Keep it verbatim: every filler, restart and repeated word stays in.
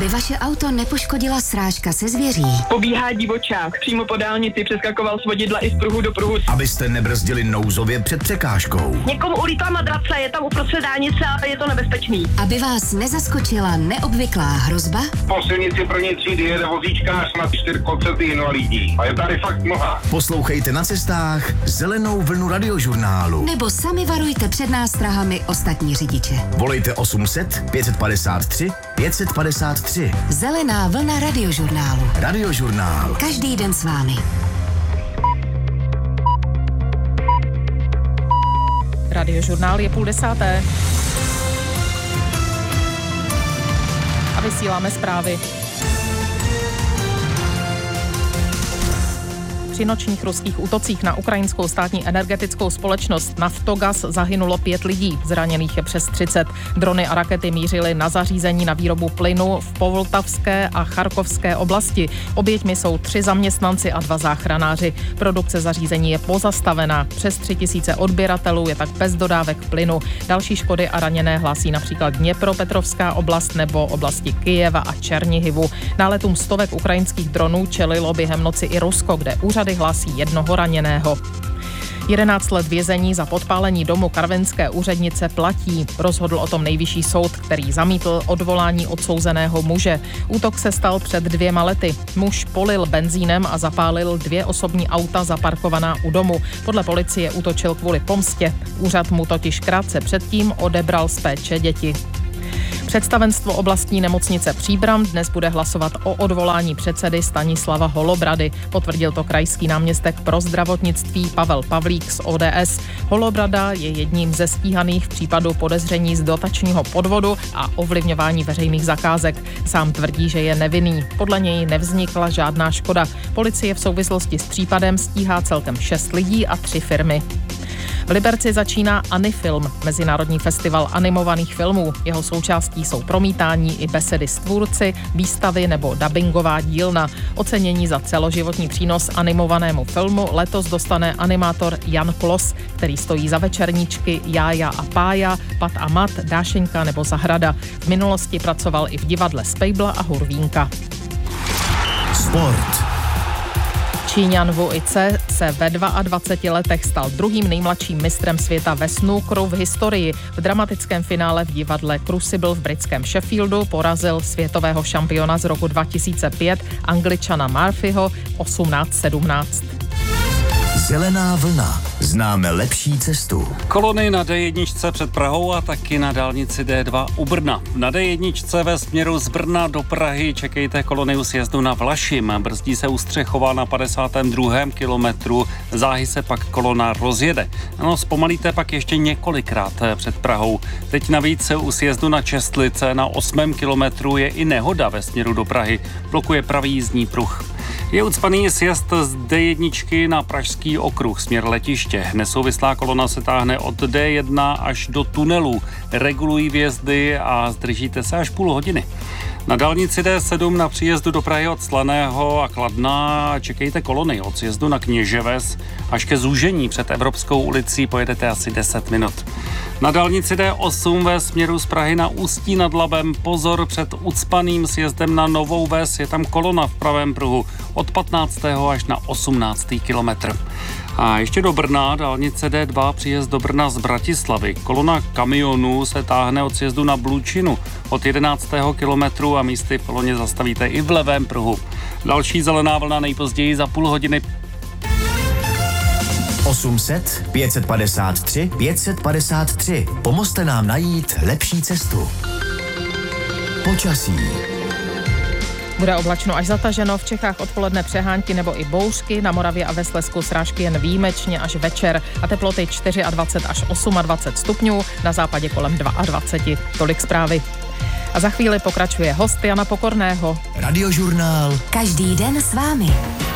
Aby vaše auto nepoškodila srážka se zvěří. Pobíhá divočák, přímo po dálnici přeskakoval z vodidla i z pruhu do pruhu. Abyste nebrzdili nouzově před překážkou. Někomu ulítla madrace, je tam uprostřed dálnice a je to nebezpečný. Aby vás nezaskočila neobvyklá hrozba. Po silnici první třídy jede vozíčkář na čtyřkolcetý invalidní. A je tady fakt mnoha. Poslouchejte na cestách Zelenou vlnu radiožurnálu. Nebo sami varujte před nástrahami ostatní řidiče. Volejte osm set pět padesát tři pět padesát tři. Zelená vlna radiožurnálu. Radiožurnál. Každý den s vámi. Radiožurnál je půl desáté. A vysíláme zprávy. Při nočních ruských útocích na ukrajinskou státní energetickou společnost Naftogaz zahynulo pět lidí, zraněných je přes třicet. Drony a rakety mířily na zařízení na výrobu plynu v Povltavské a Charkovské oblasti. Oběťmi jsou tři zaměstnanci a dva záchranáři. Produkce zařízení je pozastavená. Přes tři tisíce odběratelů je tak bez dodávek plynu. Další škody a raněné hlásí například Dněpropetrovská oblast nebo oblasti Kyjeva a Černihivu. Náletům stovek ukrajinských dronů čelilo během noci i Rusko, kde úřady hlásí jednoho raněného. jedenáct let vězení za podpálení domu karvinské úřednice platí. Rozhodl o tom nejvyšší soud, který zamítl odvolání odsouzeného muže. Útok se stal před dvěma lety. Muž polil benzínem a zapálil dvě osobní auta zaparkovaná u domu. Podle policie útočil kvůli pomstě. Úřad mu totiž krátce předtím odebral z péče děti. Představenstvo oblastní nemocnice Příbram dnes bude hlasovat o odvolání předsedy Stanislava Holobrady. Potvrdil to krajský náměstek pro zdravotnictví Pavel Pavlík z O D S. Holobrada je jedním ze stíhaných v případu podezření z dotačního podvodu a ovlivňování veřejných zakázek. Sám tvrdí, že je nevinný. Podle něj nevznikla žádná škoda. Policie v souvislosti s případem stíhá celkem šest lidí a tři firmy. V Liberci začíná Anifilm, mezinárodní festival animovaných filmů. Jeho součástí jsou promítání i besedy s tvůrci, výstavy nebo dabingová dílna. Ocenění za celoživotní přínos animovanému filmu letos dostane animátor Jan Klos, který stojí za večerníčky Jája a Pája, Pat a Mat, Dášenka nebo Zahrada. V minulosti pracoval i v divadle Spejbla a Hurvínka. Sport. Číňan Wu Ice se ve dvaceti dvou letech stal druhým nejmladším mistrem světa ve snookeru v historii. V dramatickém finále v divadle Crucible v britském Sheffieldu porazil světového šampiona z roku dva tisíce pět Angličana Murphyho osmnáct sedmnáct. Zelená vlna. Známe lepší cestu. Kolony na D jedna před Prahou a taky na dálnici D dva u Brna. Na D jedna ve směru z Brna do Prahy čekejte kolony u sjezdu na Vlašim. Brzdí se u Střechova na padesátém druhém kilometru, záhy se pak kolona rozjede. No, zpomalíte pak ještě několikrát před Prahou. Teď navíc u sjezdu na Čestlice na osmém kilometru je i nehoda ve směru do Prahy. Blokuje pravý jízdní pruh. Je ucpaný sjezd z D jedna na Pražský okruh směr letiště. Nesouvislá kolona se táhne od D jedna až do tunelu. Regulují vjezdy a zdržíte se až půl hodiny. Na dálnici D sedm na příjezdu do Prahy od Slaného a Kladna čekejte kolony. Od sjezdu na Kněževes až ke zúžení před Evropskou ulicí pojedete asi deset minut. Na dálnici D osm ve směru z Prahy na Ústí nad Labem pozor před ucpaným sjezdem na Novou Ves, je tam kolona v pravém pruhu od patnáctého až na osmnáctý kilometr. A ještě do Brna, dálnice D dva, příjezd do Brna z Bratislavy. Kolona kamionů se táhne od sjezdu na Blučinu od jedenáctého kilometru a místy v koloně zastavíte i v levém pruhu. Další zelená vlna nejpozději za půl hodiny. osm set pět padesát tři pět padesát tři. Pomozte nám najít lepší cestu. Počasí. Bude oblačno až zataženo, v Čechách odpoledne přehánky nebo i bouřky, na Moravě a ve Slezsku srážky jen výjimečně až večer a teploty dvacet čtyři až dvacet osm stupňů, na západě kolem dvacet dva. Tolik zprávy. A za chvíli pokračuje host Jana Pokorného. Radiožurnál. Každý den s vámi.